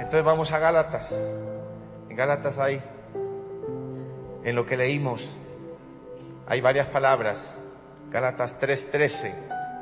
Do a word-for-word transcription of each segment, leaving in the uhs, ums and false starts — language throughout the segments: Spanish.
Entonces vamos a Gálatas. En Gálatas hay, en lo que leímos, hay varias palabras. Gálatas tres trece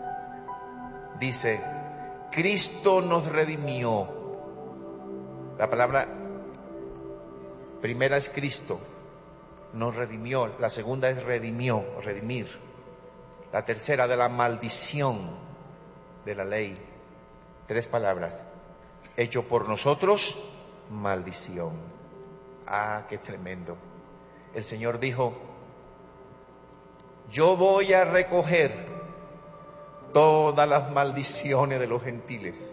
dice: Cristo nos redimió. La palabra primera es Cristo, nos redimió. La segunda es redimió, o redimir. La tercera, de la maldición de la ley. Tres palabras. Hecho por nosotros maldición. Ah, qué tremendo. El Señor dijo: yo voy a recoger todas las maldiciones de los gentiles.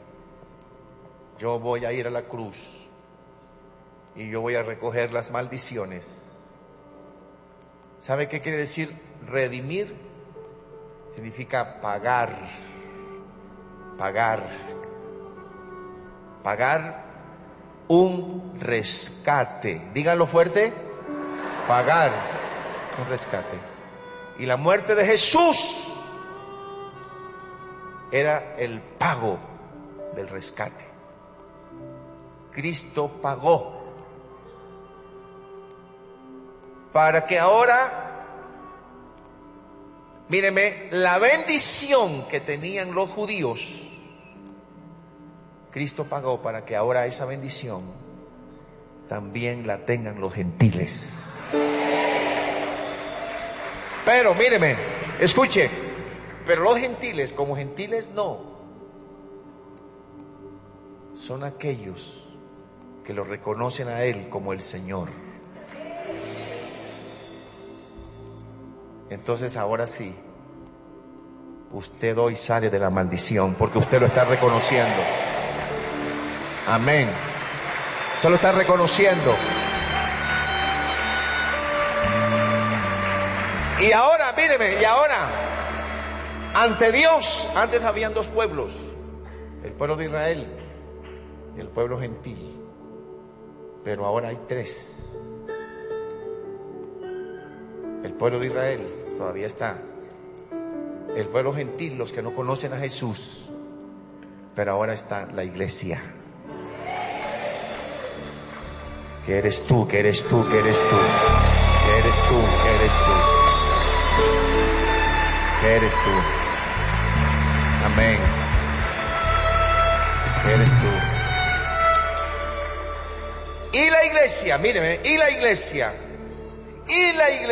Yo voy a ir a la cruz y yo voy a recoger las maldiciones. ¿Sabe qué quiere decir redimir? Significa pagar, pagar, pagar un rescate. Díganlo fuerte: pagar un rescate. Y la muerte de Jesús era el pago del rescate. Cristo pagó para que ahora, míreme, la bendición que tenían los judíos, Cristo pagó para que ahora esa bendición también la tengan los gentiles. Pero míreme, escuche, pero los gentiles como gentiles no, son aquellos que lo reconocen a Él como el Señor. Entonces ahora sí, usted hoy sale de la maldición porque usted lo está reconociendo. Amén. Usted lo está reconociendo. Y ahora, míreme, y ahora, ante Dios, antes habían dos pueblos, el pueblo de Israel y el pueblo gentil, pero ahora hay tres. El pueblo de Israel todavía está, el pueblo gentil, los que no conocen a Jesús, pero ahora está la iglesia. ¿Qué eres tú? ¿Qué eres tú? ¿Qué eres tú? ¿Qué eres tú? ¿Qué eres tú? ¿Qué eres tú? Amén. ¿Qué eres tú? Y la iglesia, míreme, y la iglesia, y la iglesia.